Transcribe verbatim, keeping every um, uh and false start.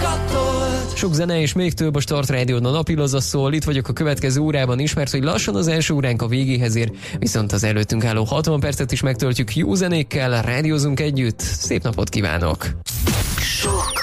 Sok zene és még több a Start Rádión, a napilaza szól. Itt vagyok a következő órában is, mert hogy lassan az első óránk a végéhez ér, viszont az előttünk álló hatvan percet is megtöltjük jó zenékkel, rádiózunk együtt. Szép napot kívánok! Sok